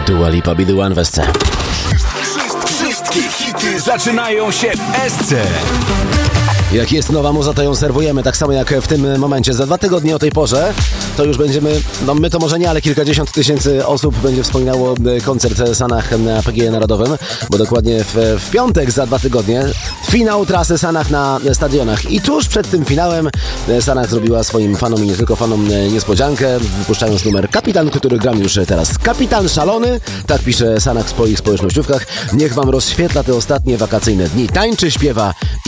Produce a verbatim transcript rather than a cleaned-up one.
Dua Lipa, Be The One w S C. Wszystkie hity zaczynają się w S C. Jak jest nowa muza, to ją serwujemy, tak samo jak w tym momencie. Za dwa tygodnie o tej porze to już będziemy, no my to może nie, ale kilkadziesiąt tysięcy osób będzie wspominało koncert Sanach na P G E Narodowym, bo dokładnie w, w piątek za dwa tygodnie finał trasy Sanach na stadionach. I tuż przed tym finałem Sanach zrobiła swoim fanom i nie tylko fanom niespodziankę, wypuszczając numer Kapitan, który gram już teraz. Kapitan szalony, tak pisze Sanach w swoich społecznościówkach. Niech wam rozświetla te ostatnie wakacyjne dni. Tańczy, śpiewa